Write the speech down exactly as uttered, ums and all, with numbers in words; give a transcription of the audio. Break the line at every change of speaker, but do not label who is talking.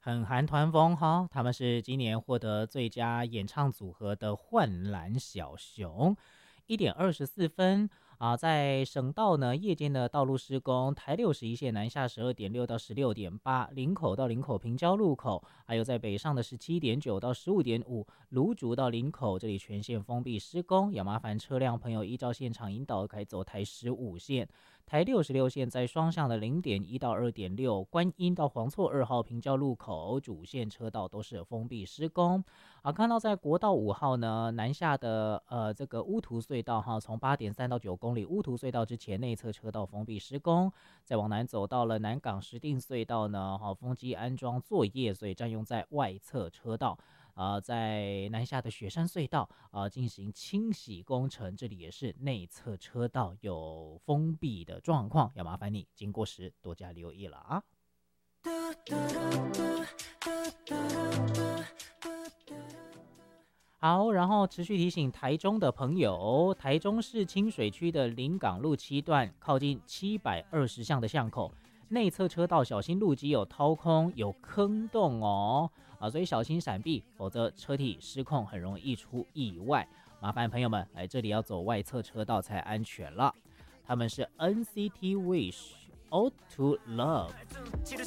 肯韩团风哈，他们是今年获得最佳演唱组合的幻蓝小熊，一点二十四分啊。在省道呢，夜间的道路施工，台六十一线南下十二点六到十六点八，林口到林口平交路口，还有在北上的十七点九到十五点五，芦竹到林口这里全线封闭施工，要麻烦车辆朋友依照现场引导开走台十五线。台六十六线在双向的零点一到二点六，观音到黄厝二号平交路口主线车道都是封闭施工。啊，看到在国道五号呢，南下的呃这个乌图隧道哈，从八点三到九公里，乌图隧道之前内侧车道封闭施工。再往南走到了南港石碇隧道呢，好，风机安装作业，所以占用在外侧车道。啊、呃，在南下的雪山隧道啊、呃、进行清洗工程，这里也是内侧车道有封闭的状况，要麻烦你经过时多加留意了啊。好，然后持续提醒台中的朋友，台中市清水区的临港路七段，靠近七百二十巷的巷口，内侧车道小心路基有掏空、有坑洞哦，啊，所以小心闪避，否则车体失控很容易出意外。麻烦朋友们，来这里要走外侧车道才安全了。他们是 N C T Wish Ode to Love。